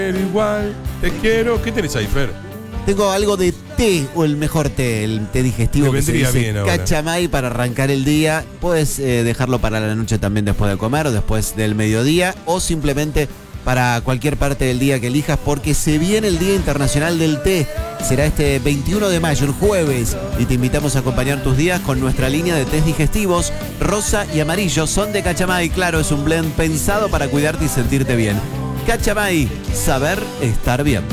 igual, te quiero. ¿Qué tenés ahí, Fer? Tengo algo de té, o el mejor té, el té digestivo que se dice Cachamay para arrancar el día. Puedes dejarlo para la noche también después de comer o después del mediodía, o simplemente para cualquier parte del día que elijas, porque se viene el Día Internacional del Té. Será este 21 de mayo, el jueves, y te invitamos a acompañar tus días con nuestra línea de tés digestivos, rosa y amarillo. Son de Cachamay, claro, es un blend pensado para cuidarte y sentirte bien. Cachamay, saber estar bien.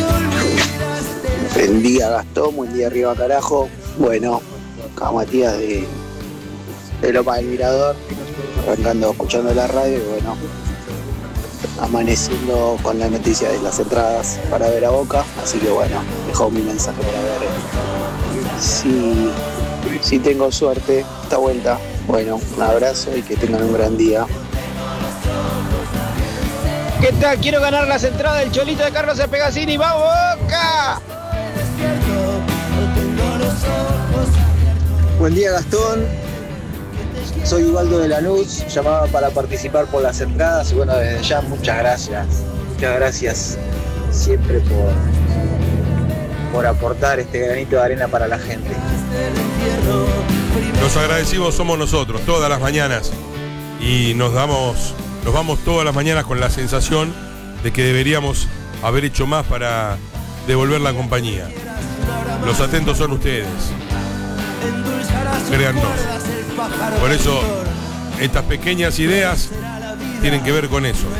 Buen día, Gastón, buen día arriba, carajo. Bueno, acá Matías de Loma del Mirador, arrancando, escuchando la radio y bueno, amaneciendo con la noticia de las entradas para ver a Boca, así que bueno, dejo mi mensaje para ver si tengo suerte esta vuelta. Bueno, un abrazo y que tengan un gran día. ¿Qué tal? Quiero ganar las entradas del Cholito de Carlos Pegasini. ¡Vamos, Boca! Buen día, Gastón. Soy Ubaldo de Lanús, llamaba para participar por las entradas y bueno, desde ya muchas gracias. Muchas gracias siempre por aportar este granito de arena para la gente. Los agradecidos somos nosotros, todas las mañanas. Y nos vamos todas las mañanas con la sensación de que deberíamos haber hecho más para devolver la compañía. Los atentos son ustedes. Créannos. Por eso, estas pequeñas ideas tienen que ver con eso.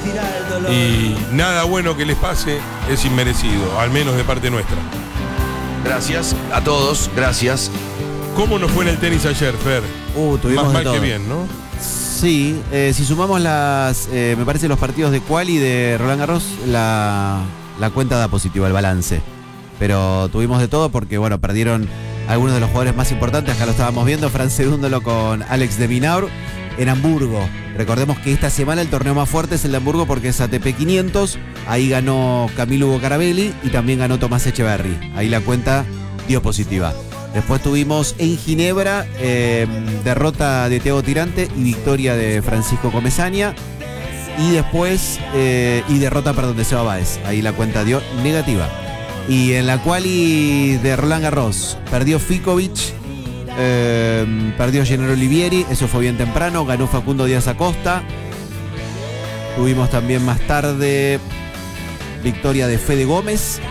Y nada bueno que les pase es inmerecido, al menos de parte nuestra. Gracias a todos, gracias. ¿Cómo nos fue en el tenis ayer, Fer? Tuvimos más mal todo. que bien, ¿no? Sí, si sumamos me parece los partidos de Quali y de Roland Garros, la cuenta da positiva, el balance. Pero tuvimos de todo porque, bueno, perdieron algunos de los jugadores más importantes. Acá lo estábamos viendo, Fran Sedúndolo con Alex de Minaur en Hamburgo. Recordemos que esta semana el torneo más fuerte es el de Hamburgo porque es ATP 500. Ahí ganó Camilo Hugo Carabelli y también ganó Tomás Echeverry. Ahí la cuenta dio positiva. Después tuvimos en Ginebra derrota de Thiago Tirante y victoria de Francisco Comesaña. Y después, derrota, de Seba Báez. Ahí la cuenta dio negativa. Y en la quali de Roland Garros perdió Fickovic, perdió Gennaro Olivieri, eso fue bien temprano, ganó Facundo Díaz Acosta. Tuvimos también más tarde victoria de Fede Gómez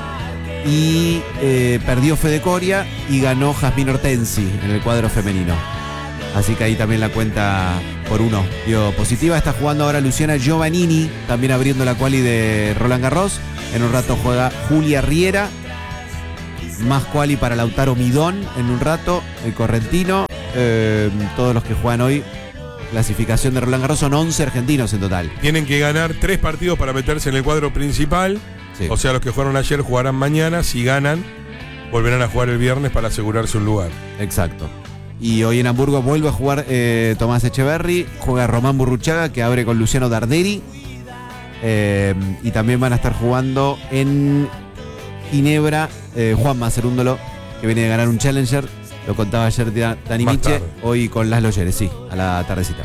y perdió Fede Coria y ganó Jasmine Hortensi en el cuadro femenino. Así que ahí también la cuenta por 1 dio positiva. Está jugando ahora Luciana Giovannini, también abriendo la quali de Roland Garros. En un rato juega Julia Riera. Más quali para Lautaro Midón en un rato, el correntino. Todos los que juegan hoy, clasificación de Roland Garros, son 11 argentinos en total. Tienen que ganar 3 partidos para meterse en el cuadro principal. Sí. O sea, los que jugaron ayer jugarán mañana. Si ganan, volverán a jugar el viernes para asegurarse un lugar. Exacto. Y hoy en Hamburgo vuelve a jugar Tomás Echeverry. Juega Román Burruchaga, que abre con Luciano Darderi. Y también van a estar jugando en Ginebra Juan Macerúndolo, que viene de ganar un Challenger. Lo contaba ayer Dani Miche. Hoy con Laszlo Yeres, sí, a la tardecita.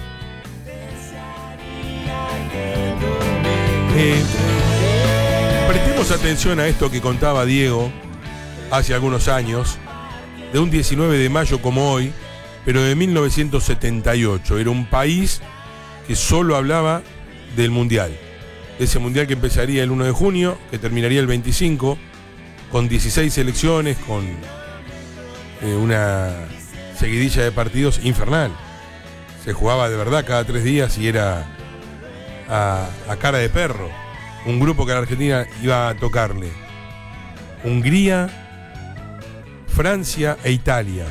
Prestemos atención a esto que contaba Diego hace algunos años, de un 19 de mayo como hoy, pero de 1978. Era un país que solo hablaba del Mundial. Ese Mundial que empezaría el 1 de junio, que terminaría el 25, con 16 selecciones, con una seguidilla de partidos infernal. Se jugaba de verdad cada 3 días y era a cara de perro. Un grupo que a la Argentina iba a tocarle Hungría, Francia e Italia,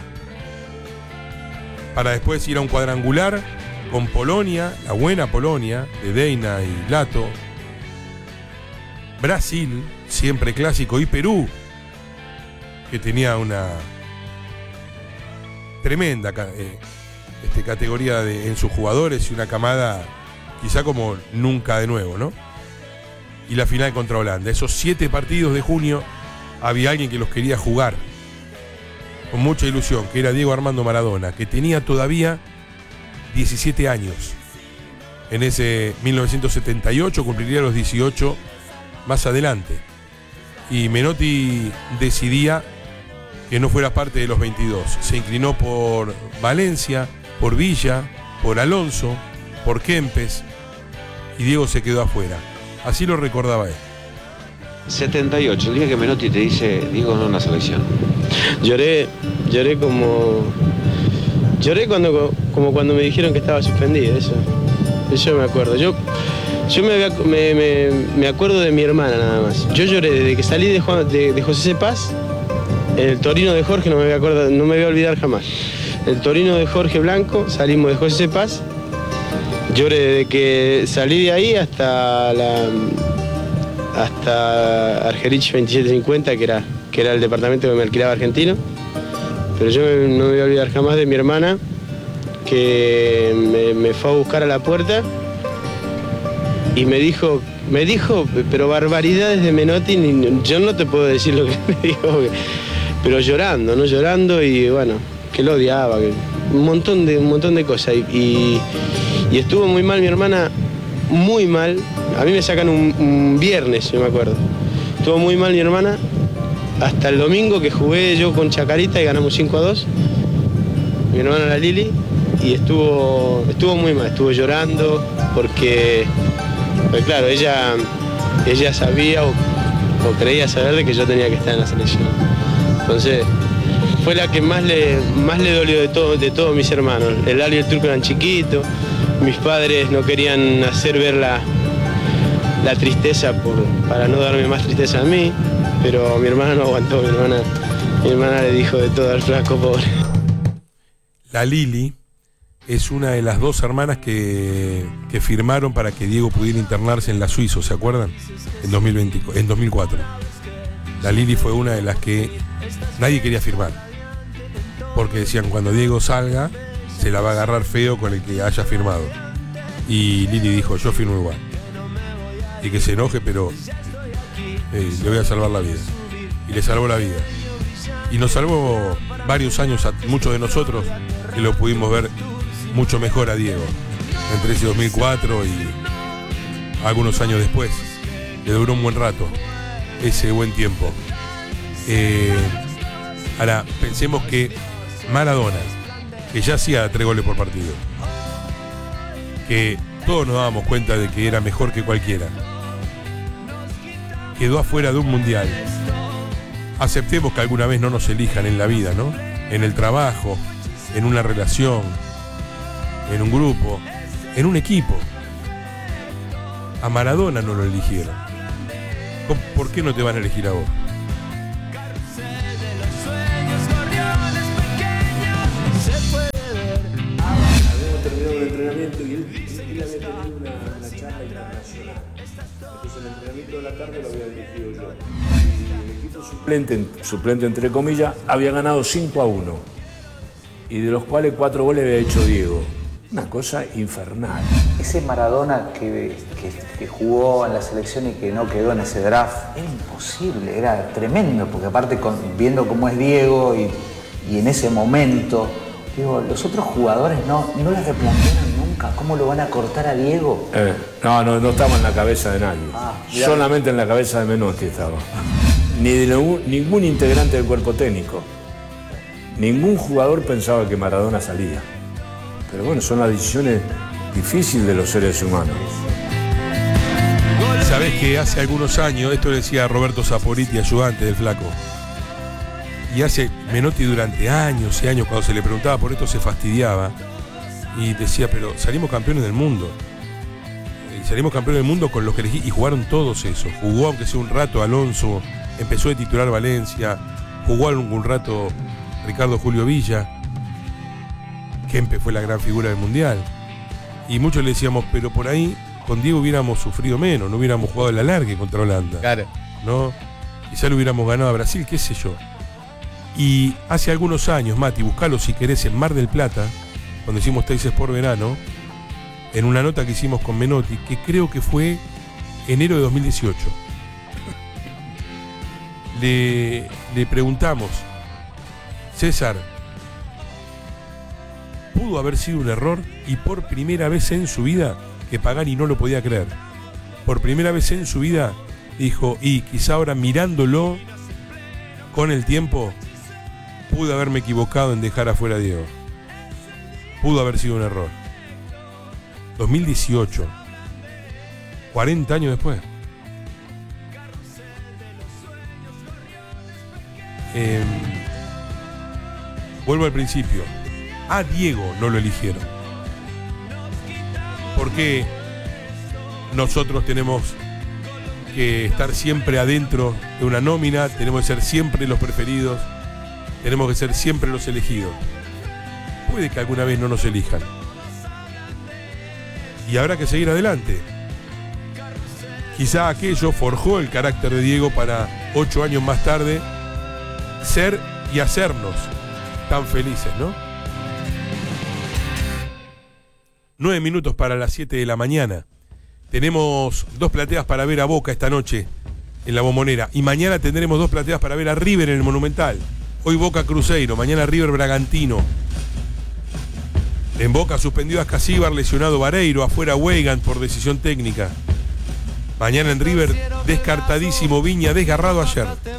para después ir a un cuadrangular con Polonia, la buena Polonia de Deina y Lato, Brasil, siempre clásico, y Perú, que tenía una tremenda categoría en sus jugadores y una camada quizá como nunca de nuevo, ¿no? Y la final contra Holanda. Esos 7 partidos de junio había alguien que los quería jugar con mucha ilusión, que era Diego Armando Maradona, que tenía todavía 17 años. En ese 1978 cumpliría los 18 más adelante. Y Menotti decidía que no fuera parte de los 22. Se inclinó por Valencia, por Villa, por Alonso, por Kempes, y Diego se quedó afuera. Así lo recordaba él. 78, el día que Menotti te dice, Diego no en la selección. Lloré como cuando me dijeron que estaba suspendido, eso me acuerdo. Yo me acuerdo de mi hermana nada más. Yo lloré desde que salí de José C. Paz, el Torino de Jorge, no me voy a olvidar jamás. El Torino de Jorge Blanco, salimos de José C. Paz, lloré desde que salí de ahí hasta Argerich 2750, que era el departamento que me alquilaba Argentino. Pero yo no me voy a olvidar jamás de mi hermana, que me fue a buscar a la puerta y me dijo, pero barbaridades de Menotti, yo no te puedo decir lo que me dijo, pero llorando y bueno, que lo odiaba, un montón de cosas. Y estuvo muy mal mi hermana, muy mal. A mí me sacan un viernes, yo me acuerdo. Estuvo muy mal mi hermana hasta el domingo, que jugué yo con Chacarita y ganamos 5-2. Mi hermana la Lili, y estuvo muy mal, estuvo llorando porque claro, ella sabía o creía saber de que yo tenía que estar en la selección. Entonces fue la que más le dolió de todos mis hermanos. El Lalo y el Turco eran chiquitos, mis padres no querían hacer ver la tristeza para no darme más tristeza a mí, pero mi hermana no aguantó, mi hermana le dijo de todo al flaco pobre. La Lili es una de las dos hermanas que firmaron para que Diego pudiera internarse en la Suizo, ¿se acuerdan? En 2004. La Lili fue una de las que nadie quería firmar, porque decían, cuando Diego salga se la va a agarrar feo con el que haya firmado. Y Lili dijo, yo firmo igual. Y que se enoje, pero le voy a salvar la vida. Y le salvó la vida. Y nos salvó varios años a muchos de nosotros, que lo pudimos ver mucho mejor a Diego entre ese 2004 y algunos años después. Le duró un buen rato ese buen tiempo. Ahora pensemos que Maradona, que ya hacía 3 goles por partido, que todos nos dábamos cuenta de que era mejor que cualquiera, quedó afuera de un mundial. Aceptemos que alguna vez no nos elijan en la vida, ¿no? En el trabajo, en una relación, en un grupo, en un equipo. A Maradona no lo eligieron. ¿Por qué no te van a elegir a vos? Habíamos terminado un entrenamiento y él había tenido una charla internacional. Entonces el entrenamiento de la tarde lo había dirigido yo. Y el equipo suplente entre comillas, había ganado 5-1. Y de los cuales 4 goles había hecho Diego. Una cosa infernal. Ese Maradona que jugó en la selección y que no quedó en ese draft, era imposible, era tremendo, porque aparte viendo cómo es Diego y en ese momento, digo, los otros jugadores no les replantearon nunca cómo lo van a cortar a Diego. No estaba en la cabeza de nadie. Solamente en la cabeza de Menotti estaba. Ni de ningún integrante del cuerpo técnico. Ningún jugador pensaba que Maradona salía. Pero bueno, son las decisiones difíciles de los seres humanos. Sabés que hace algunos años, esto decía Roberto Saporiti, ayudante del flaco, y hace Menotti durante años y años, cuando se le preguntaba por esto, se fastidiaba y decía, pero salimos campeones del mundo. Y salimos campeones del mundo con los que elegí, y jugaron todos eso. Jugó, aunque sea un rato, Alonso, empezó de titular Valencia, jugó algún rato Ricardo Julio Villa. Kempe fue la gran figura del Mundial. Y muchos le decíamos, pero por ahí con Diego hubiéramos sufrido menos, no hubiéramos jugado el alargue contra Holanda. Claro. ¿No? Quizá le hubiéramos ganado a Brasil, qué sé yo. Y hace algunos años, Mati, buscalo si querés, en Mar del Plata, cuando hicimos Teis Sport Verano, en una nota que hicimos con Menotti, que creo que fue enero de 2018. Le preguntamos, César, pudo haber sido un error, y por primera vez en su vida, que Pagani no lo podía creer, por primera vez en su vida dijo, y quizá ahora mirándolo con el tiempo, pude haberme equivocado en dejar afuera a Diego. Pudo haber sido un error. 2018, 40 años después. Vuelvo al principio. A Diego no lo eligieron. Porque nosotros tenemos que estar siempre adentro de una nómina, tenemos que ser siempre los preferidos, tenemos que ser siempre los elegidos. Puede que alguna vez no nos elijan. Y habrá que seguir adelante. Quizá aquello forjó el carácter de Diego para 8 años más tarde ser y hacernos tan felices, ¿no? 9 minutos para las 7 de la mañana. Tenemos 2 plateas para ver a Boca esta noche en la Bombonera. Y mañana tendremos 2 plateas para ver a River en el Monumental. Hoy Boca Cruzeiro, mañana River Bragantino. En Boca suspendido a Ascasíbar, lesionado Vareiro, afuera Weigand por decisión técnica. Mañana en River descartadísimo Viña, desgarrado ayer.